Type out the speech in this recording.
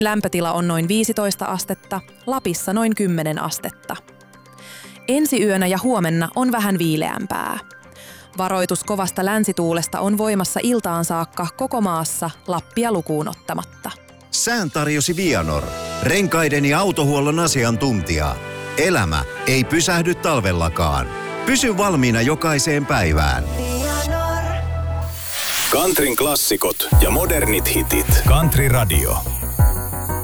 Lämpötila on noin 15 astetta, Lapissa noin 10 astetta. Ensi yönä ja huomenna on vähän viileämpää. Varoitus kovasta länsituulesta on voimassa iltaan saakka koko maassa, Lappia lukuun ottamatta. Sään tarjosi Vianor, renkaiden ja autohuollon asiantuntija. Elämä ei pysähdy talvellakaan. Pysy valmiina jokaiseen päivään. Countryn klassikot ja modernit hitit. Country Radio.